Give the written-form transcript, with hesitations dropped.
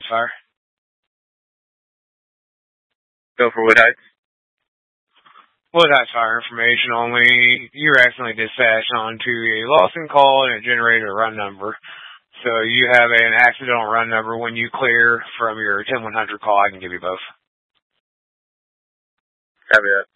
Fire. Go for Wood Heights. Wood Heights Fire information only. You were accidentally dispatched onto a Lawson call and it generated a run number. So you have an accidental run number. When you clear from your 10100 call, I can give you both. Copy that.